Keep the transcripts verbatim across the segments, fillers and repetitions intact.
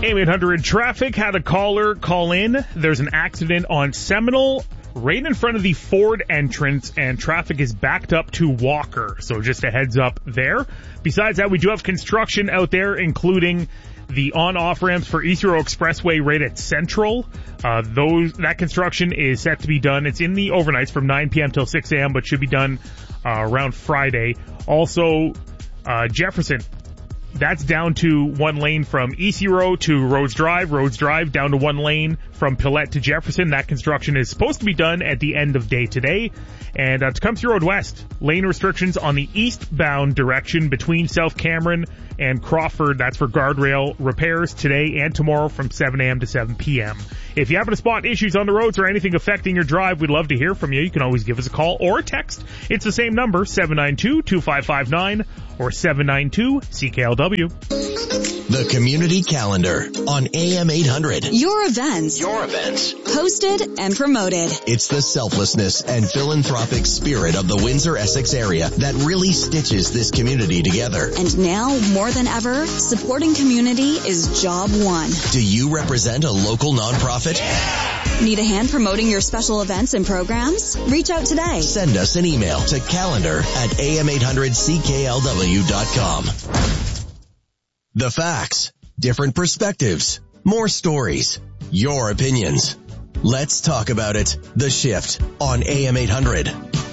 A M eight hundred traffic had a caller call in. There's an accident on Seminole right in front of the Ford entrance, and traffic is backed up to Walker. So just a heads up there. Besides that, we do have construction out there, including the on-off ramps for Eastern Expressway right at Central. Uh, those that construction is set to be done. It's in the overnights from nine p.m. till six a.m., but should be done uh, around Friday. Also, uh, Jefferson. That's down to one lane from E C Road to Rhodes Drive. Rhodes Drive down to one lane from Pillette to Jefferson. That construction is supposed to be done at the end of day today. And uh, Tecumseh Road West, lane restrictions on the eastbound direction between South Cameron and Crawford. That's for guardrail repairs today and tomorrow from seven a.m. to seven p.m. If you happen to spot issues on the roads or anything affecting your drive, we'd love to hear from you. You can always give us a call or a text. It's the same number, seven nine two, two five five nine or seven nine two C K L W. The Community Calendar on A M eight hundred. Your events. Your events. Hosted and promoted. It's the selflessness and philanthropic spirit of the Windsor-Essex area that really stitches this community together. And now, more than ever, supporting community is job one. Do you represent a local nonprofit? Yeah! Need a hand promoting your special events and programs? Reach out today. Send us an email to calendar at A M eight hundred C K L W dot com. The facts, different perspectives, more stories, your opinions. Let's talk about it. The Shift on A M eight hundred.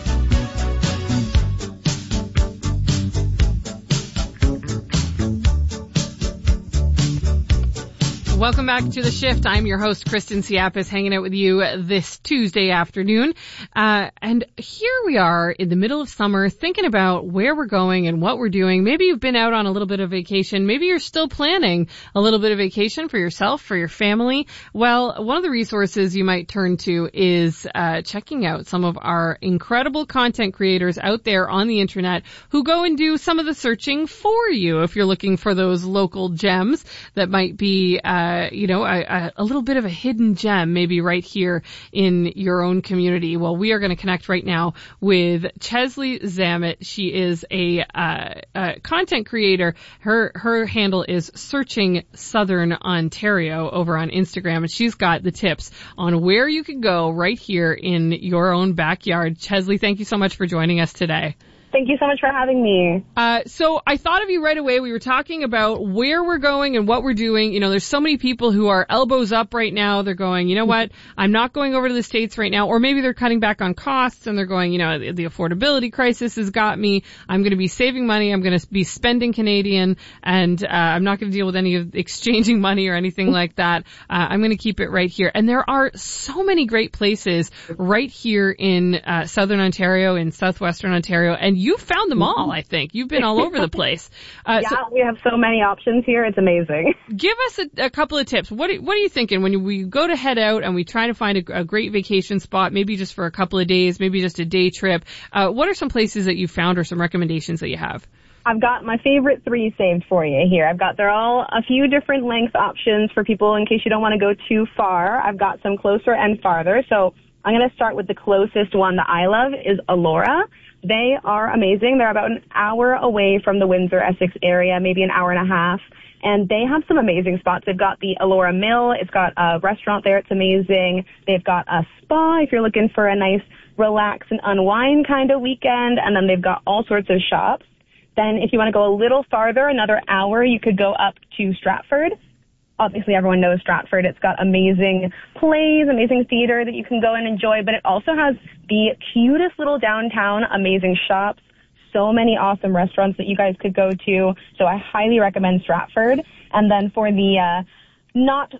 Welcome back to The Shift. I'm your host, Kristen Siapis, hanging out with you this Tuesday afternoon. Uh, and here we are in the middle of summer thinking about where we're going and what we're doing. Maybe you've been out on a little bit of vacation. Maybe you're still planning a little bit of vacation for yourself, for your family. Well, one of the resources you might turn to is uh, checking out some of our incredible content creators out there on the internet who go and do some of the searching for you if you're looking for those local gems that might be uh Uh, you know, a, a little bit of a hidden gem, maybe right here in your own community. Well, we are going to connect right now with Chesley Zammit. She is a, uh, a content creator. Her her handle is Searching Southern Ontario over on Instagram, and she's got the tips on where you could go right here in your own backyard. Chesley, thank you so much for joining us today. Thank you so much for having me. Uh, so I thought of you right away. We were talking about where we're going and what we're doing. You know, there's so many people who are elbows up right now. They're going, you know what? I'm not going over to the States right now. Or maybe they're cutting back on costs and they're going, you know, the, the affordability crisis has got me. I'm going to be saving money. I'm going to be spending Canadian, and uh, I'm not going to deal with any of exchanging money or anything like that. Uh, I'm going to keep it right here. And there are so many great places right here in uh, Southern Ontario, in Southwestern Ontario, and you found them all, I think. You've been all over the place. Uh, yeah, so we have so many options here. It's amazing. Give us a, a couple of tips. What, what are you thinking when you, we go to head out and we try to find a, a great vacation spot, maybe just for a couple of days, maybe just a day trip? Uh, what are some places that you found or some recommendations that you have? I've got my favorite three saved for you here. I've got, they're all a few different length options for people in case you don't want to go too far. I've got some closer and farther. So I'm going to start with the closest one that I love is Elora. They are amazing. They're about an hour away from the Windsor-Essex area, maybe an hour and a half. And they have some amazing spots. They've got the Elora Mill. It's got a restaurant there. It's amazing. They've got a spa if you're looking for a nice relax and unwind kind of weekend. And then they've got all sorts of shops. Then if you want to go a little farther, another hour, you could go up to Stratford. Obviously, everyone knows Stratford. It's got amazing plays, amazing theater that you can go and enjoy, but it also has the cutest little downtown, amazing shops, so many awesome restaurants that you guys could go to. So I highly recommend Stratford. And then for the uh, not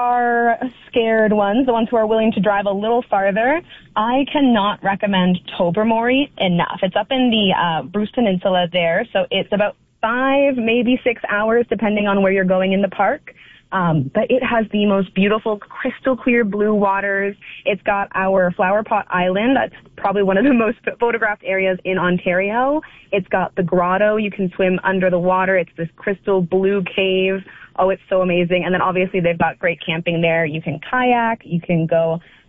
car-scared ones, the ones who are willing to drive a little farther, I cannot recommend Tobermory enough. It's up in the uh, Bruce Peninsula there, so it's about five, maybe six hours, depending on where you're going in the park. Um, but it has the most beautiful crystal clear blue waters. It's got our Flower Pot Island. That's probably one of the most photographed areas in Ontario. It's got the grotto. You can swim under the water. It's this crystal blue cave. Oh, it's so amazing. And then obviously they've got great camping there. You can kayak. You can go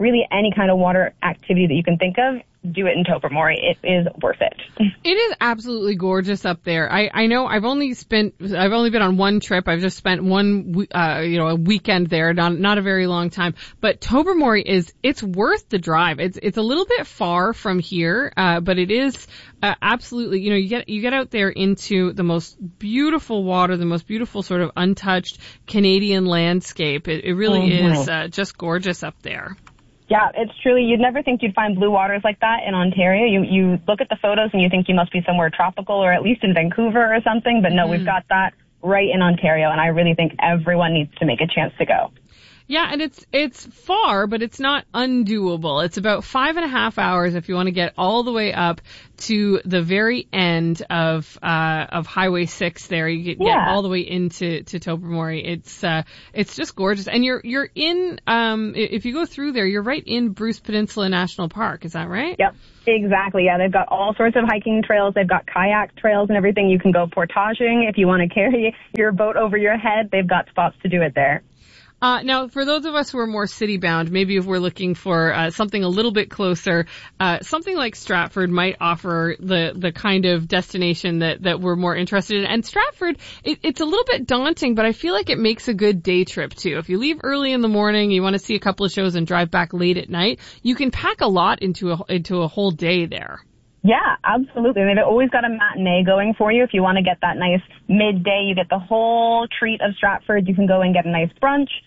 really any kind of water activity that you can think of, do it in Tobermory. It is worth it. It is absolutely gorgeous up there. I, I know I've only spent, I've only been on one trip. I've just spent one, uh, you know, a weekend there, not, not a very long time. But Tobermory is, it's worth the drive. It's, it's a little bit far from here, uh, but it is, uh, absolutely, you know, you get, you get out there into the most beautiful water, the most beautiful sort of untouched Canadian landscape. It, it really mm-hmm. is, uh, just gorgeous up there. Yeah, it's truly, you'd never think you'd find blue waters like that in Ontario. You you look at the photos and you think you must be somewhere tropical or at least in Vancouver or something, but no, mm. we've got that right in Ontario, and I really think everyone needs to make a chance to go. Yeah, and it's it's far, but it's not undoable. It's about five and a half hours if you want to get all the way up to the very end of uh of Highway six. There, you get, yeah. get all the way into to Tobermory. It's uh it's just gorgeous, and you're you're in um if you go through there, you're right in Bruce Peninsula National Park. Is that right? Yep, exactly. Yeah, they've got all sorts of hiking trails. They've got kayak trails and everything. You can go portaging if you want to carry your boat over your head. They've got spots to do it there. Uh, now, for those of us who are more city-bound, maybe if we're looking for uh, something a little bit closer, uh, something like Stratford might offer the the kind of destination that, that we're more interested in. And Stratford, it, it's a little bit daunting, but I feel like it makes a good day trip, too. If you leave early in the morning, you want to see a couple of shows and drive back late at night, you can pack a lot into a, into a whole day there. Yeah, absolutely. They've always got a matinee going for you. If you want to get that nice midday, you get the whole treat of Stratford. You can go and get a nice brunch.